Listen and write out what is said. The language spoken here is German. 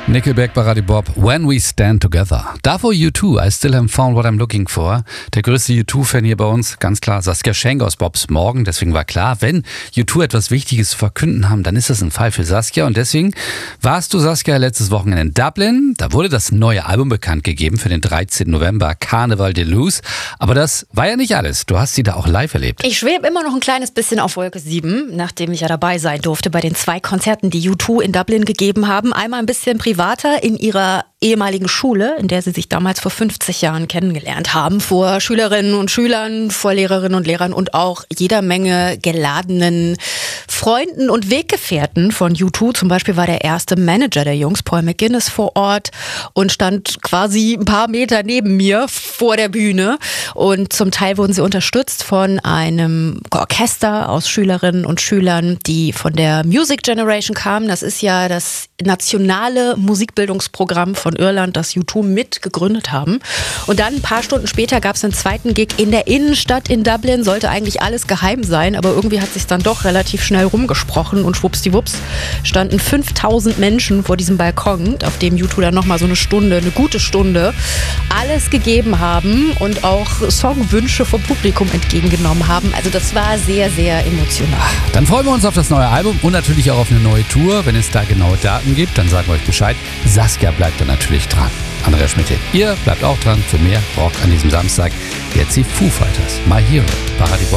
Nickelback bei Radio Bob, When We Stand Together. Davor U2, I Still Haven't Found What I'm Looking For. Der größte U2-Fan hier bei uns, ganz klar Saskia Schenk aus Bobs Morgen. Deswegen war klar, wenn U2 etwas Wichtiges zu verkünden haben, dann ist das ein Fall für Saskia. Und deswegen warst du, Saskia, letztes Wochenende in Dublin. Da wurde das neue Album bekannt gegeben für den 13. November, Carnival Deluxe. Aber das war ja nicht alles. Du hast sie da auch live erlebt. Ich schwebe immer noch ein kleines bisschen auf Wolke 7, nachdem ich ja dabei sein durfte bei den 2 Konzerten, die U2 in Dublin gegeben haben. Einmal ein bisschen privater in ihrer ehemaligen Schule, in der sie sich damals vor 50 Jahren kennengelernt haben, vor Schülerinnen und Schülern, vor Lehrerinnen und Lehrern und auch jeder Menge geladenen Freunden und Weggefährten von U2. Zum Beispiel war der erste Manager der Jungs, Paul McGuinness, vor Ort und stand quasi ein paar Meter neben mir vor der Bühne. Und zum Teil wurden sie unterstützt von einem Orchester aus Schülerinnen und Schülern, die von der Music Generation kamen. Das ist ja das nationale Musikbildungsprogramm von Irland, das U2 mit gegründet haben. Und dann ein paar Stunden später gab es einen zweiten Gig in der Innenstadt in Dublin. Sollte eigentlich alles geheim sein, aber irgendwie hat sich dann doch relativ schnell rumgesprochen und schwuppsdiwupps standen 5000 Menschen vor diesem Balkon, auf dem U2 dann nochmal so eine gute Stunde, alles gegeben haben und auch Songwünsche vom Publikum entgegengenommen haben. Also das war sehr, sehr emotional. Dann freuen wir uns auf das neue Album und natürlich auch auf eine neue Tour. Wenn es da genaue Daten gibt, dann sagen wir euch Bescheid. Saskia bleibt dann natürlich dran. Andreas Schmidt, ihr bleibt auch dran für mehr Rock an diesem Samstag. Jetzt die Foo Fighters, My Hero, bei Radio Bob.